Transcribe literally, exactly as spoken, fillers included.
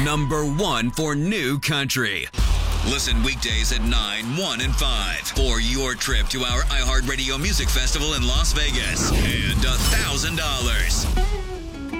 number one for new country. Listen weekdays at nine, one, and five for your trip to our iHeartRadio Music Festival in Las Vegas and one thousand dollars.